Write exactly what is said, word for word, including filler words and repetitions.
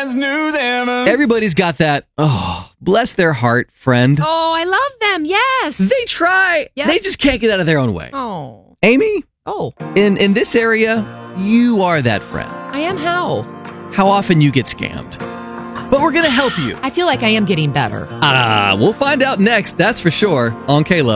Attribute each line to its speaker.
Speaker 1: best news ever.
Speaker 2: Everybody's got that, oh, bless their heart, friend.
Speaker 3: Oh, I love them. Yes.
Speaker 2: They try.
Speaker 3: Yes.
Speaker 2: They just can't get out of their own way.
Speaker 3: Oh.
Speaker 2: Amy,
Speaker 3: Oh,
Speaker 2: in, in this area, you are that friend.
Speaker 3: I am how?
Speaker 2: How often you get scammed. But we're going to help you.
Speaker 3: I feel like I am getting better.
Speaker 2: Ah, we'll find out next, that's for sure, on K-Love.